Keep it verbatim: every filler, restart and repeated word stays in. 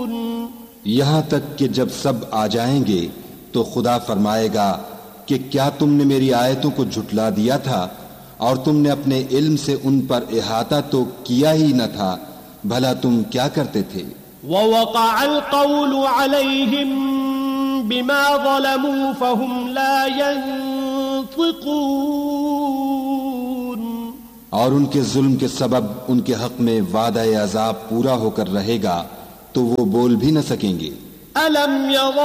यहाँ तक कि जब सब आ जाएंगे तो खुदा फरमाएगा कि क्या तुमने मेरी आयतों को झुटला दिया था और तुमने अपने इल्म से उन पर इहाता तो किया ही न था, भला तुम क्या करते थे। ववक़अल क़ौलु अलैहिम बिमा ज़लमू फहुम ला यंतिक़ून, और उनके जुल्म के सबब उनके हक में वादा अज़ाब पूरा होकर रहेगा तो वो बोल भी न सकेंगे। अलम